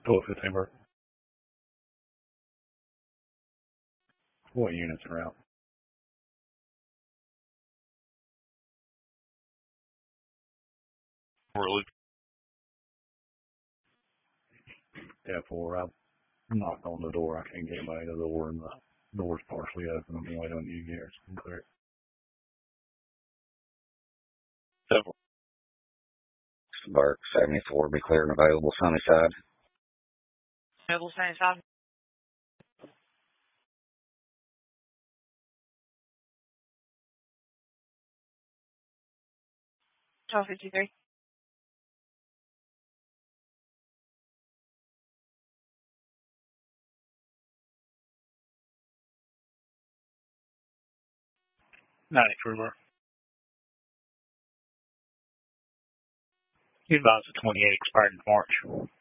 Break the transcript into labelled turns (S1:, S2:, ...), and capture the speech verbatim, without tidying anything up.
S1: twelve fifteen Burke. What units are out?
S2: Really?
S1: Yeah, four. I knocked on the door. I can't get by the door, and the door's partially open. I'm waiting on you guys to clear it.
S2: Several.
S3: Burke, seventy-four, be clear and available, Sunnyside.
S4: Available, Sunnyside. twelve fifty-three.
S1: ninety-three Burke. You advised the twenty-eight expired in March.